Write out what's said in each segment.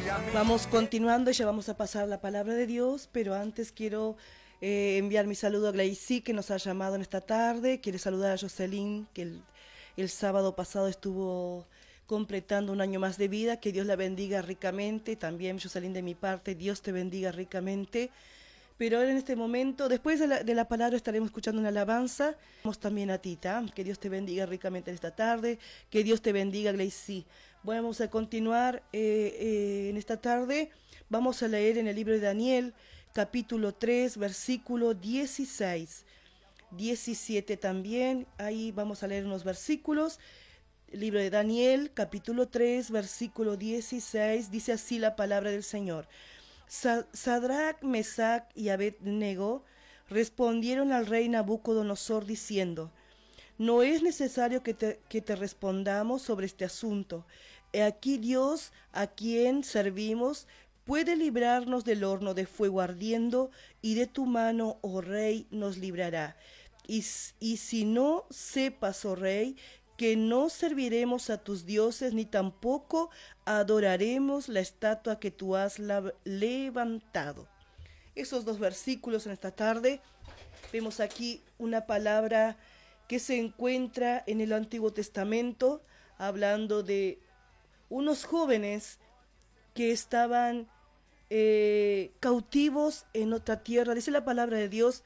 Vamos continuando y ya vamos a pasar la palabra de Dios, pero antes quiero enviar mi saludo a Gleicy, que nos ha llamado en esta tarde. Quiere saludar a Jocelyn, que el sábado pasado estuvo completando un año más de vida. Que Dios la bendiga ricamente. También, Jocelyn, de mi parte, Dios te bendiga ricamente. Pero ahora en este momento, después de la palabra, estaremos escuchando una alabanza. Vamos también a Tita. Que Dios te bendiga ricamente en esta tarde. Que Dios te bendiga, Gleicy. Bueno, vamos a continuar en esta tarde. Vamos a leer en el libro de Daniel, capítulo 3, versículo 16. 17 también. Ahí vamos a leer unos versículos. Libro de Daniel, capítulo 3, versículo 16. Dice así la palabra del Señor. Sadrach, Mesach y Abednego respondieron al rey Nabucodonosor diciendo: no es necesario que te respondamos sobre este asunto. He aquí Dios, a quien servimos, puede librarnos del horno de fuego ardiendo, y de tu mano, oh rey, nos librará. Y si no, sepas, oh rey, que no serviremos a tus dioses, ni tampoco adoraremos la estatua que tú has levantado. Esos dos versículos en esta tarde. Vemos aquí una palabra que se encuentra en el Antiguo Testamento, hablando de unos jóvenes que estaban cautivos en otra tierra. Dice la palabra de Dios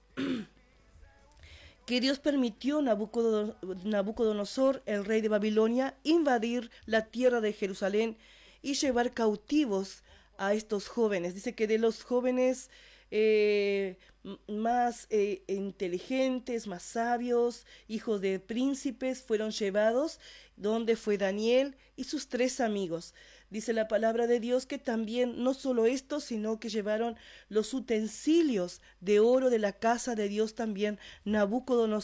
que Dios permitió a Nabucodonosor, el rey de Babilonia, invadir la tierra de Jerusalén y llevar cautivos a estos jóvenes. Dice que de los jóvenes más inteligentes, más sabios, hijos de príncipes, fueron llevados, donde fue Daniel y sus 3 amigos. Dice la palabra de Dios que también no solo esto, sino que llevaron los utensilios de oro de la casa de Dios también Nabucodonosor